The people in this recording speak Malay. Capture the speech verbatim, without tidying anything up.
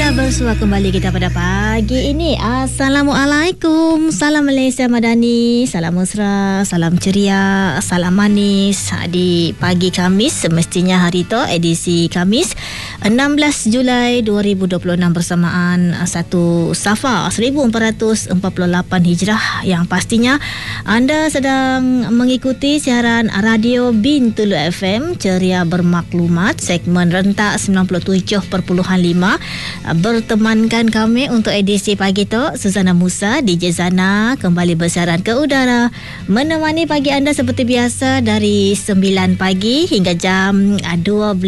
Bersua kembali kita pada pagi ini. Assalamualaikum. Salam Malaysia Madani. Salam mesra, salam ceria, salam manis di pagi Khamis, semestinya hari itu edisi Khamis enam belas Julai dua ribu dua puluh enam bersamaan satu Safar seribu empat ratus empat puluh lapan Hijrah, yang pastinya anda sedang mengikuti siaran radio Bintulu F M Ceria Bermaklumat, segmen rentak sembilan puluh tujuh perpuluhan lima. Bertemankan kami untuk edisi pagi tu Suzana Musa, D J Zana kembali bersiaran ke udara, menemani pagi anda seperti biasa dari sembilan pagi hingga jam dua belas